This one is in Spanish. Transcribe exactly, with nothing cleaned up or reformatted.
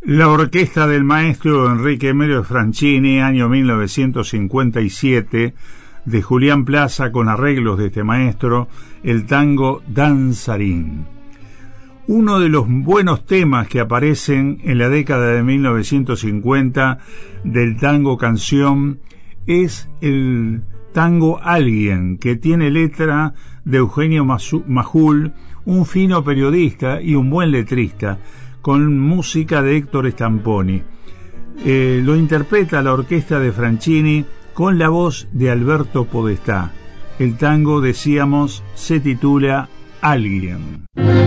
La orquesta del maestro Enrique Emilio Franchini, año mil novecientos cincuenta y siete, de Julián Plaza, con arreglos de este maestro, el tango Danzarín. Uno de los buenos temas que aparecen en la década de mil novecientos cincuenta del tango canción es el tango Alguien, que tiene letra de Eugenio Majul, un fino periodista y un buen letrista, con música de Héctor Stamponi. Eh, lo interpreta la orquesta de Franchini con la voz de Alberto Podestá. El tango, decíamos, se titula Alguien.